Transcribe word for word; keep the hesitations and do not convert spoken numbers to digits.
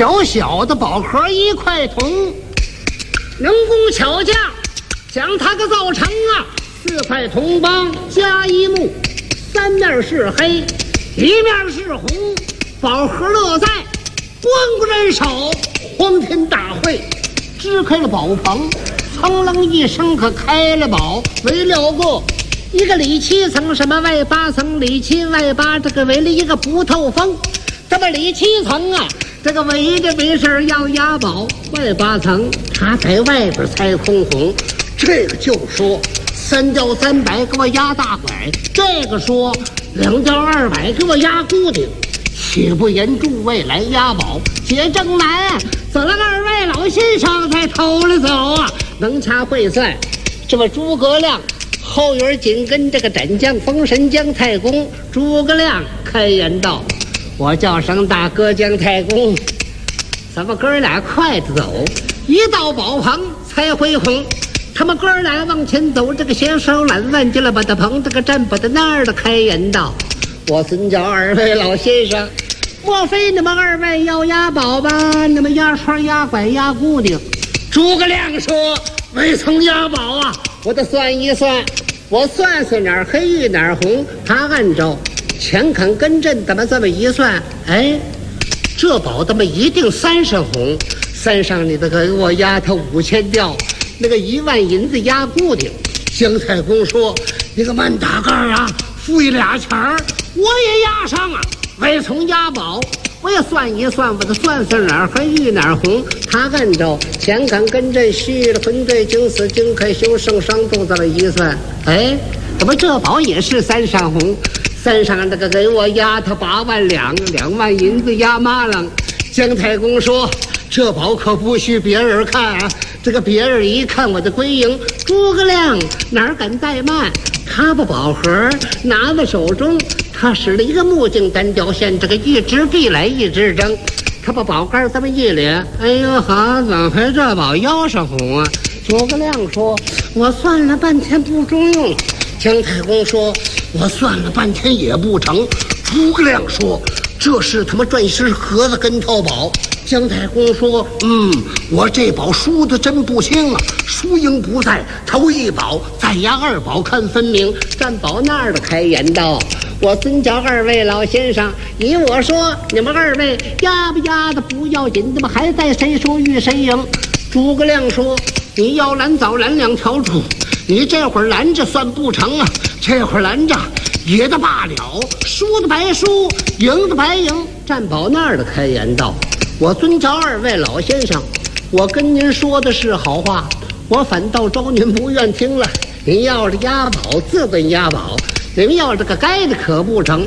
小小的宝盒一块铜，能工巧匠将它给造成啊，四块铜帮加一木，三面是黑，一面是红，宝盒乐在光顾人手，皇天大会支开了宝棚，噌楞一声可开了宝，围了个一个里七层，什么外八层，里七外八，这个围了一个不透风。这么里七层啊，这个围着没事要押宝，外八层他在外边猜空红。这个就说三吊三百给我压大拐，这个说两吊二百给我压固定。岂不言诸位来押宝，解正难，走了二位老先生才偷了走啊！能掐会算，这么诸葛亮后院紧跟这个斩将封神姜太公。诸葛亮开言道：“我叫声大哥姜太公，咱们哥俩快着走，一到宝棚才回红。”他们哥俩往前走，这个携手揽腕进了把大棚，这个站把的那儿的开言道：“我尊叫二位老先生，莫非你们二位要押宝吧？你们押串押拐押固定？”诸葛亮说：“未曾押宝啊，我得算一算，我算算哪儿黑玉哪儿红。他按照前坎跟阵怎么这么一算，哎，这宝他妈一定三上红，三上你得给我押他五千吊，那个一万银子押固定。”姜太公说：“你个慢打杆啊，付一俩钱儿，我也押上啊。未从押宝，我也算一算，我得算算哪儿黑玉哪儿红。他按照前坎跟阵虚了魂对惊死惊开修圣伤度这么一算，哎，怎么这宝也是三上红？三上这个给我押他八万两，两万银子押妈郎。”姜太公说：“这宝可不许别人看啊，这个别人一看我的归营。”诸葛亮哪敢怠慢，他把宝盒拿在手中，他使了一个木镜单雕线，这个一支臂来一支针，他把宝盖这么一咧，哎呦好，怎么回这宝腰上红啊？诸葛亮说：“我算了半天不中用。”姜太公说：“我算了半天也不成。”诸葛亮说：“这是他妈钻石盒子跟头宝。”姜太公说：“嗯，我这宝输的真不轻啊，输赢不在头一宝，再押二宝看分明。”占宝那儿的开言道：“我尊叫二位老先生，依我说，你们二位押不押的不要紧，怎么还在谁输与谁赢？”诸葛亮说：“你要拦早拦两条主，你这会儿拦着算不成啊，这会儿拦着也得罢了，输的白输，赢的白赢。”占宝那儿的开言道：“我尊叫二位老先生，我跟您说的是好话，我反倒招您不愿听了。您要是押宝自问押宝，您要这个该的可不成。